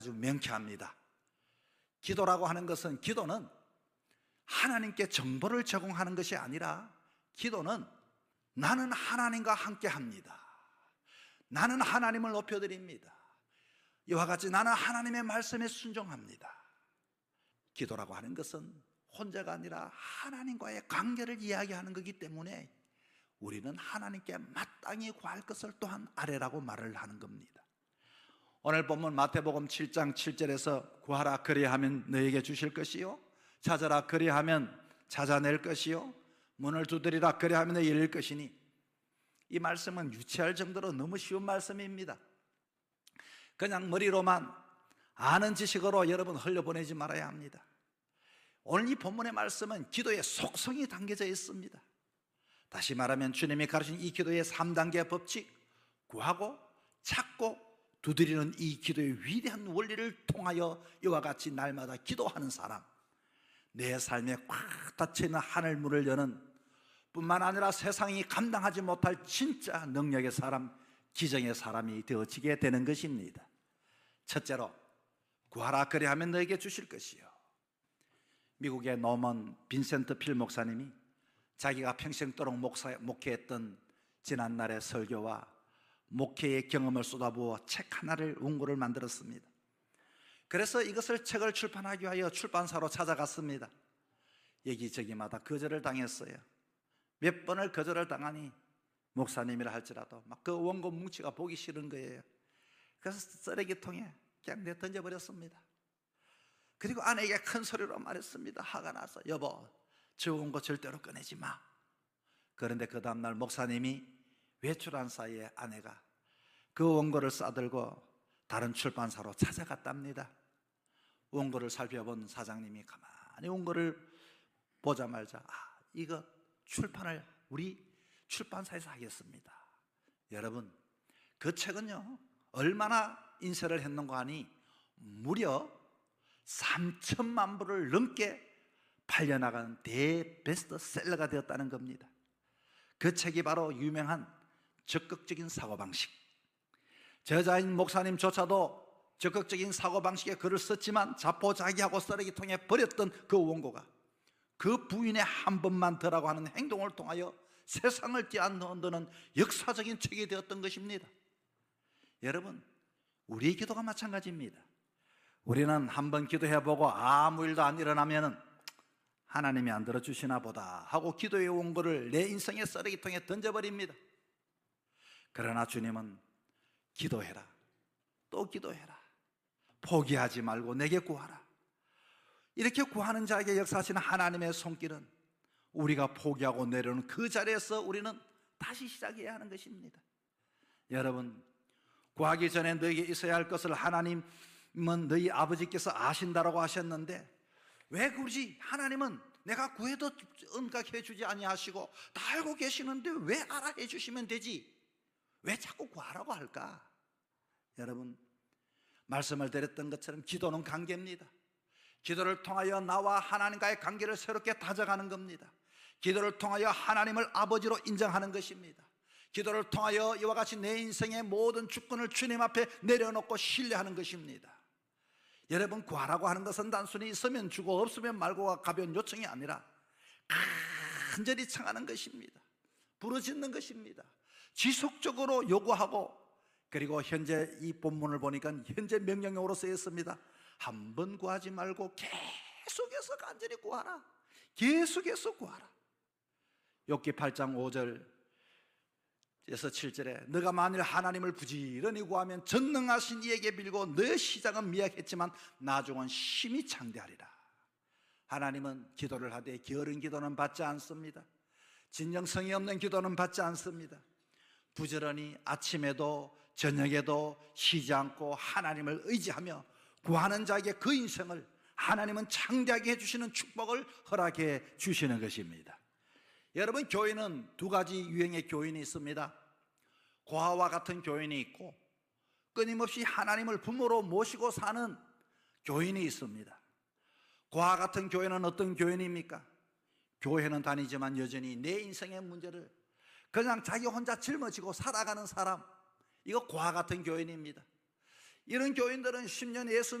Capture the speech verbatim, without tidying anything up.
아주 명쾌합니다. 기도라고 하는 것은, 기도는 하나님께 정보를 제공하는 것이 아니라 기도는 나는 하나님과 함께 합니다. 나는 하나님을 높여드립니다. 이와 같이 나는 하나님의 말씀에 순종합니다. 기도라고 하는 것은 혼자가 아니라 하나님과의 관계를 이야기하는 것이기 때문에 우리는 하나님께 마땅히 구할 것을 또한 아뢰라고 말을 하는 겁니다. 오늘 본문 마태복음 칠 장 칠 절에서 구하라 그리하면 너에게 주실 것이요, 찾아라 그리하면 찾아낼 것이요, 문을 두드리라 그리하면 너에게 열릴 것이니, 이 말씀은 유치할 정도로 너무 쉬운 말씀입니다. 그냥 머리로만 아는 지식으로 여러분 흘려보내지 말아야 합니다. 오늘 이 본문의 말씀은 기도의 속성이 담겨져 있습니다. 다시 말하면 주님이 가르친 이 기도의 삼 단계 법칙, 구하고 찾고 두드리는 이 기도의 위대한 원리를 통하여 이와 같이 날마다 기도하는 사람, 내 삶에 꽉 닫혀있는 하늘문을 여는 뿐만 아니라 세상이 감당하지 못할 진짜 능력의 사람, 기정의 사람이 되어지게 되는 것입니다. 첫째로, 구하라 그리하면 너에게 주실 것이요. 미국의 노먼 빈센트 필 목사님이 자기가 평생도록 목사, 목회했던 지난날의 설교와 목회의 경험을 쏟아부어 책 하나를, 원고를 만들었습니다. 그래서 이것을 책을 출판하기 위하여 출판사로 찾아갔습니다. 여기저기마다 거절을 당했어요. 몇 번을 거절을 당하니 목사님이라 할지라도 막 그 원고 뭉치가 보기 싫은 거예요. 그래서 쓰레기통에 그냥 내 던져버렸습니다. 그리고 아내에게 큰 소리로 말했습니다. 화가 나서, 여보, 저 원고 절대로 꺼내지 마. 그런데 그 다음날 목사님이 외출한 사이에 아내가 그 원고를 싸들고 다른 출판사로 찾아갔답니다. 원고를 살펴본 사장님이 가만히 원고를 보자마자, 아, 이거 출판을 우리 출판사에서 하겠습니다. 여러분, 그 책은요 얼마나 인쇄를 했는가 하니 무려 삼천만 부를 넘게 팔려나간 대베스트셀러가 되었다는 겁니다. 그 책이 바로 유명한 적극적인 사고방식. 저자인 목사님조차도 적극적인 사고방식의 글을 썼지만 자포자기하고 쓰레기통에 버렸던 그 원고가 그 부인의 한 번만 더라고 하는 행동을 통하여 세상을 뛰어넘는 역사적인 책이 되었던 것입니다. 여러분, 우리의 기도가 마찬가지입니다. 우리는 한번 기도해보고 아무 일도 안 일어나면 하나님이 안 들어주시나 보다 하고 기도의 원고를 내 인생의 쓰레기통에 던져버립니다. 그러나 주님은 기도해라, 또 기도해라, 포기하지 말고 내게 구하라. 이렇게 구하는 자에게 역사하시는 하나님의 손길은 우리가 포기하고 내려오는 그 자리에서 우리는 다시 시작해야 하는 것입니다. 여러분, 구하기 전에 너에게 있어야 할 것을 하나님은 너희 아버지께서 아신다라고 하셨는데, 왜 굳이 하나님은 내가 구해도 응답해 주지 아니하시고 다 알고 계시는데 왜 알아 해 주시면 되지, 왜 자꾸 구하라고 할까? 여러분, 말씀을 드렸던 것처럼 기도는 관계입니다. 기도를 통하여 나와 하나님과의 관계를 새롭게 다져가는 겁니다. 기도를 통하여 하나님을 아버지로 인정하는 것입니다. 기도를 통하여 이와 같이 내 인생의 모든 주권을 주님 앞에 내려놓고 신뢰하는 것입니다. 여러분, 구하라고 하는 것은 단순히 있으면 주고 없으면 말고가 가벼운 요청이 아니라 간절히 청하는 것입니다. 부르짖는 것입니다. 지속적으로 요구하고, 그리고 현재 이 본문을 보니까 현재 명령어로 쓰여 있습니다. 한 번 구하지 말고 계속해서 간절히 구하라. 계속해서 구하라. 욥기 팔 장 오 절에서 칠 절에 너가 만일 하나님을 부지런히 구하면 전능하신 이에게 빌고 너의 시작은 미약했지만 나중은 심히 창대하리라. 하나님은 기도를 하되 게으른 기도는 받지 않습니다. 진정성이 없는 기도는 받지 않습니다. 부지런히 아침에도 저녁에도 쉬지 않고 하나님을 의지하며 구하는 자에게 그 인생을 하나님은 창대하게 해주시는 축복을 허락해 주시는 것입니다. 여러분, 교회는 두 가지 유형의 교인이 있습니다. 고아와 같은 교인이 있고 끊임없이 하나님을 부모로 모시고 사는 교인이 있습니다. 고아 같은 교회는 어떤 교인입니까? 교회는 다니지만 여전히 내 인생의 문제를 그냥 자기 혼자 짊어지고 살아가는 사람, 이거 고아 같은 교인입니다. 이런 교인들은 십 년 예수